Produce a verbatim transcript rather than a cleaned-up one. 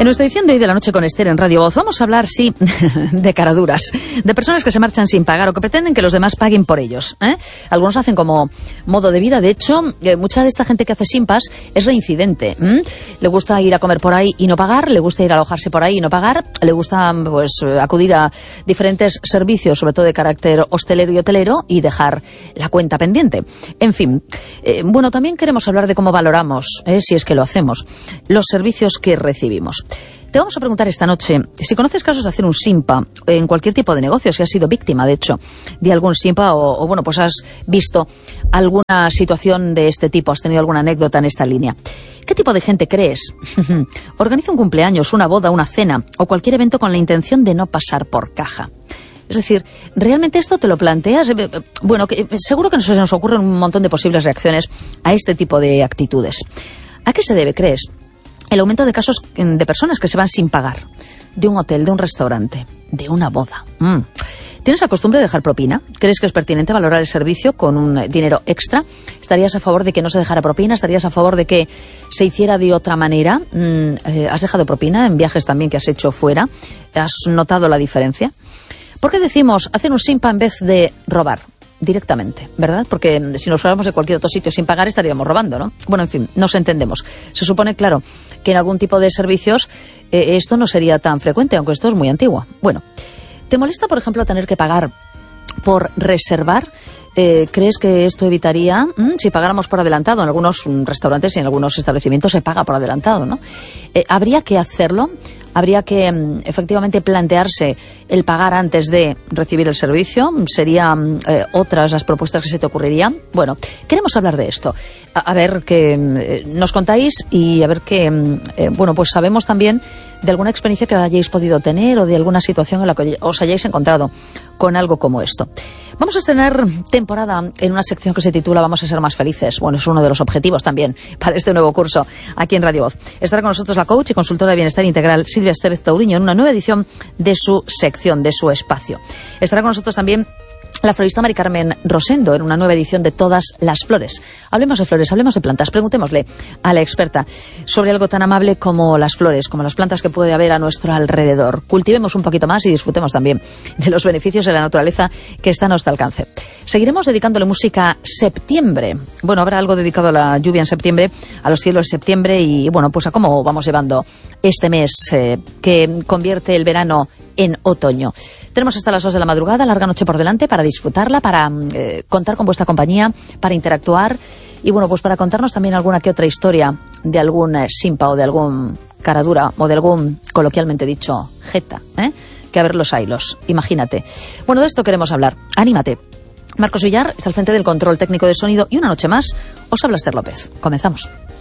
En nuestra edición de hoy de La Noche con Esther en Radio Voz vamos a hablar, sí, de caraduras, de personas que se marchan sin pagar o que pretenden que los demás paguen por ellos, ¿eh? Algunos hacen como modo de vida. De hecho, eh, mucha de esta gente que hace simpas es reincidente. ¿m? Le gusta ir a comer por ahí y no pagar, le gusta ir a alojarse por ahí y no pagar, le gusta pues acudir a diferentes servicios, sobre todo de carácter hostelero y hotelero, y dejar la cuenta pendiente. En fin, eh, bueno, también queremos hablar de cómo valoramos, eh, si es que lo hacemos, los servicios que recibimos. Te vamos a preguntar esta noche si conoces casos de hacer un simpa en cualquier tipo de negocio, si has sido víctima, de hecho, de algún simpa o, o bueno, pues has visto alguna situación de este tipo, has tenido alguna anécdota en esta línea. ¿Qué tipo de gente crees organiza un cumpleaños, una boda, una cena o cualquier evento con la intención de no pasar por caja? Es decir, ¿realmente esto te lo planteas? Bueno, que, seguro que se nos ocurren un montón de posibles reacciones a este tipo de actitudes. ¿A qué se debe, crees, el aumento de casos de personas que se van sin pagar? De un hotel, de un restaurante, de una boda. Mm. ¿Tienes la costumbre de dejar propina? ¿Crees que es pertinente valorar el servicio con un dinero extra? ¿Estarías a favor de que no se dejara propina? ¿Estarías a favor de que se hiciera de otra manera? Mm, eh, ¿Has dejado propina en viajes también que has hecho fuera? ¿Has notado la diferencia? ¿Por qué decimos hacer un simpa en vez de robar? Directamente, ¿verdad? Porque si nos fuéramos de cualquier otro sitio sin pagar estaríamos robando, ¿no? Bueno, en fin, nos entendemos. Se supone, claro, que en algún tipo de servicios eh, esto no sería tan frecuente, aunque esto es muy antiguo. Bueno, ¿te molesta, por ejemplo, tener que pagar por reservar? Eh, ¿Crees que esto evitaría mmm, si pagáramos por adelantado? En algunos restaurantes y en algunos establecimientos se paga por adelantado, ¿no? Eh, ¿Habría que hacerlo? Habría que mm, efectivamente plantearse el pagar antes de recibir el servicio. ¿Serían eh, otras las propuestas que se te ocurrirían? Bueno, queremos hablar de esto. A, a ver qué eh, nos contáis y a ver qué, eh, bueno, pues sabemos también de alguna experiencia que hayáis podido tener o de alguna situación en la que os hayáis encontrado con algo como esto. Vamos a estrenar temporada en una sección que se titula Vamos a ser más felices. Bueno, es uno de los objetivos también para este nuevo curso aquí en Radio Voz. Estará con nosotros la coach y consultora de bienestar integral Silvia Estevez Tauriño en una nueva edición de su sección, de su espacio. Estará con nosotros también la florista Mari Carmen Rosendo en una nueva edición de Todas las Flores. Hablemos de flores, hablemos de plantas. Preguntémosle a la experta sobre algo tan amable como las flores, como las plantas que puede haber a nuestro alrededor. Cultivemos un poquito más y disfrutemos también de los beneficios de la naturaleza que está a nuestro alcance. Seguiremos dedicándole música a septiembre. Bueno, habrá algo dedicado a la lluvia en septiembre, a los cielos de septiembre y, bueno, pues a cómo vamos llevando este mes eh, que convierte el verano en otoño. Tenemos hasta las dos de la madrugada, larga noche por delante para disfrutarla, para eh, contar con vuestra compañía, para interactuar y, bueno, pues para contarnos también alguna que otra historia de algún eh, simpa o de algún caradura o de algún, coloquialmente dicho, jeta, ¿eh? Que a ver los hilos, imagínate. Bueno, de esto queremos hablar. Anímate. Marcos Villar está al frente del control técnico de sonido y una noche más os habla Esther López. Comenzamos.